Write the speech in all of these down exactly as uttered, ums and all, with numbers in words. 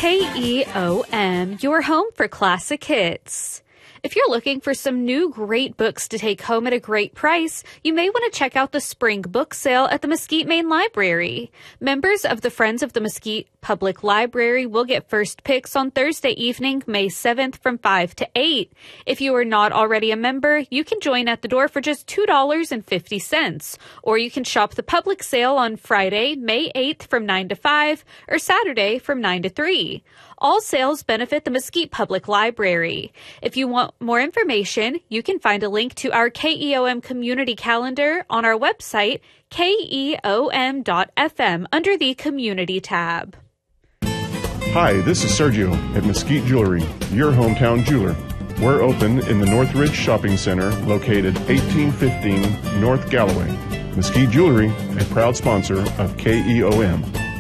K E O M, your home for classic hits. If you're looking for some new great books to take home at a great price, you may want to check out the spring book sale at the Mesquite Main Library. Members of the Friends of the Mesquite Public Library will get first picks on Thursday evening, May seventh from five to eight. If you are not already a member, you can join at the door for just two dollars and fifty cents. Or you can shop the public sale on Friday, May eighth from nine to five, or Saturday from nine to three. All sales benefit the Mesquite Public Library. If you want more information, you can find a link to our K E O M community calendar on our website, K E O M dot F M, under the Community tab. Hi, this is Sergio at Mesquite Jewelry, your hometown jeweler. We're open in the Northridge Shopping Center, located eighteen fifteen North Galloway. Mesquite Jewelry, a proud sponsor of K E O M.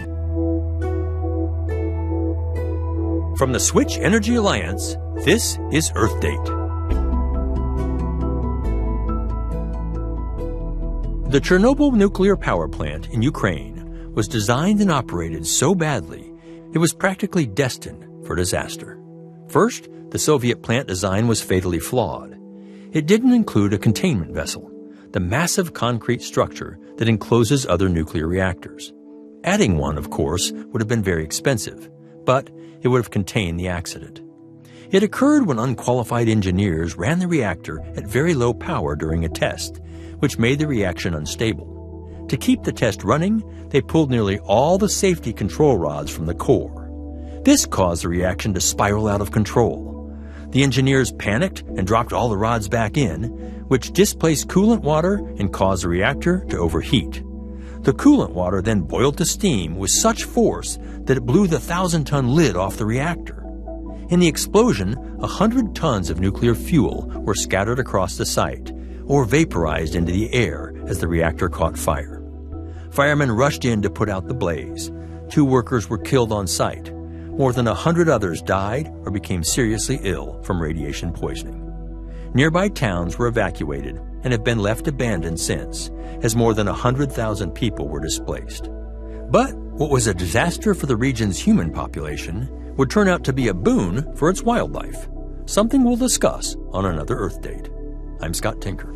From the Switch Energy Alliance, this is Earth Date. The Chernobyl nuclear power plant in Ukraine was designed and operated so badly it was practically destined for disaster. First, the Soviet plant design was fatally flawed. It didn't include a containment vessel, the massive concrete structure that encloses other nuclear reactors. Adding one, of course, would have been very expensive, but it would have contained the accident. It occurred when unqualified engineers ran the reactor at very low power during a test, which made the reaction unstable. To keep the test running, they pulled nearly all the safety control rods from the core. This caused the reaction to spiral out of control. The engineers panicked and dropped all the rods back in, which displaced coolant water and caused the reactor to overheat. The coolant water then boiled to steam with such force that it blew the thousand-ton lid off the reactor. In the explosion, a hundred tons of nuclear fuel were scattered across the site, or vaporized into the air as the reactor caught fire. Firemen rushed in to put out the blaze. Two workers were killed on site. More than a hundred others died or became seriously ill from radiation poisoning. Nearby towns were evacuated and have been left abandoned since, as more than one hundred thousand people were displaced. But what was a disaster for the region's human population would turn out to be a boon for its wildlife, something we'll discuss on another Earth Date. I'm Scott Tinker.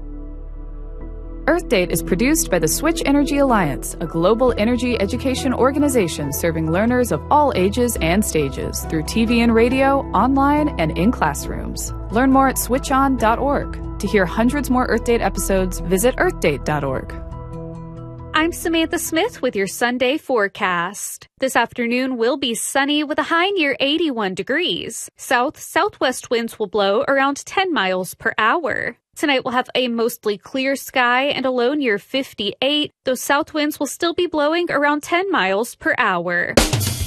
Earth Date is produced by the Switch Energy Alliance, a global energy education organization serving learners of all ages and stages through T V and radio, online, and in classrooms. Learn more at switch on dot org. To hear hundreds more Earth Date episodes, visit earth date dot org. I'm Samantha Smith with your Sunday forecast. This afternoon will be sunny with a high near eighty-one degrees. South-southwest winds will blow around ten miles per hour. Tonight we'll have a mostly clear sky and a low near fifty-eight. Those south winds will still be blowing around ten miles per hour.